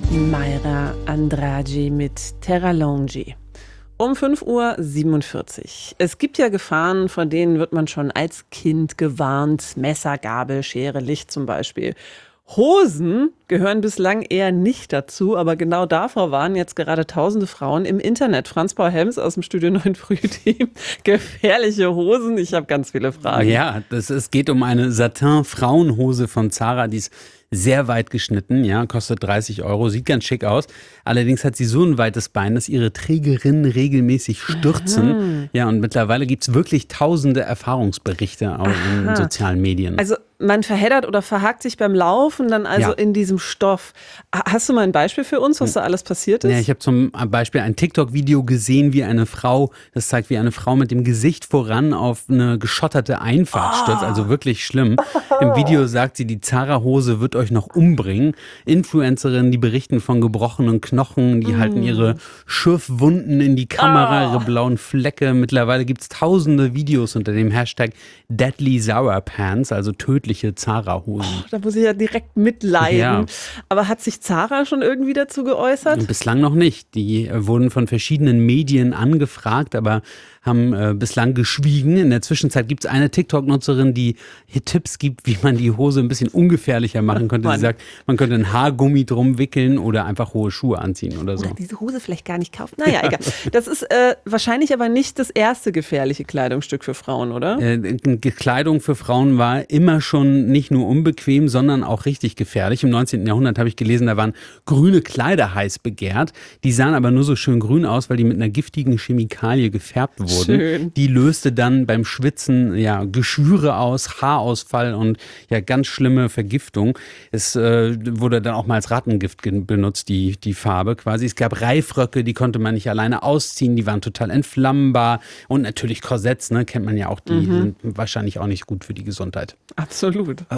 Mayra Andrade mit Terra Longi. Um 5:47 Uhr. Es gibt ja Gefahren, vor denen wird man schon als Kind gewarnt. Messer, Gabel, Schere, Licht zum Beispiel. Hosen gehören bislang eher nicht dazu, aber genau davor warnen jetzt gerade tausende Frauen im Internet. Franz-Paul Helms aus dem Studio 9 Früh-Team. Gefährliche Hosen, ich habe ganz viele Fragen. Ja, es geht um eine Satin-Frauenhose von Zara, die ist sehr weit geschnitten, ja, kostet 30 Euro, sieht ganz schick aus. Allerdings hat sie so ein weites Bein, dass ihre Trägerinnen regelmäßig stürzen. Aha. Ja, und mittlerweile gibt es wirklich tausende Erfahrungsberichte auch in sozialen Medien. Also man verheddert oder verhakt sich beim Laufen dann also Ja. in diesem Stoff. Hast du mal ein Beispiel für uns, was da alles passiert ist? Ja, ich habe zum Beispiel ein TikTok-Video gesehen, das zeigt, wie eine Frau mit dem Gesicht voran auf eine geschotterte Einfahrt stürzt, also wirklich schlimm. Im Video sagt sie, die Zara-Hose wird euch noch umbringen. Influencerinnen, die berichten von gebrochenen Knochen, die halten ihre Schürfwunden in die Kamera, ihre blauen Flecke. Mittlerweile gibt es tausende Videos unter dem Hashtag Deadly Zara Pants, also tödliche Zara-Hosen. Da muss ich ja direkt mitleiden. Ja. Aber hat sich Zara schon irgendwie dazu geäußert? Bislang noch nicht. Die wurden von verschiedenen Medien angefragt, aber haben bislang geschwiegen. In der Zwischenzeit gibt es eine TikTok-Nutzerin, die hier Tipps gibt, wie man die Hose ein bisschen ungefährlicher machen könnte. Sie sagt, man könnte ein Haargummi drum wickeln oder einfach hohe Schuhe anziehen oder so. Oder diese Hose vielleicht gar nicht kaufen. Naja, egal. Das ist wahrscheinlich aber nicht das erste gefährliche Kleidungsstück für Frauen, oder? Kleidung für Frauen war immer schon nicht nur unbequem, sondern auch richtig gefährlich. Im 19. Jahrhundert habe ich gelesen, da waren grüne Kleider heiß begehrt. Die sahen aber nur so schön grün aus, weil die mit einer giftigen Chemikalie gefärbt wurden. Schön. Die löste dann beim Schwitzen Geschwüre aus, Haarausfall und ganz schlimme Vergiftung. Es wurde dann auch mal als Rattengift benutzt, die Farbe quasi. Es gab Reifröcke, die konnte man nicht alleine ausziehen, die waren total entflammbar. Und natürlich Korsetts, kennt man ja auch, die sind wahrscheinlich auch nicht gut für die Gesundheit. Absolut.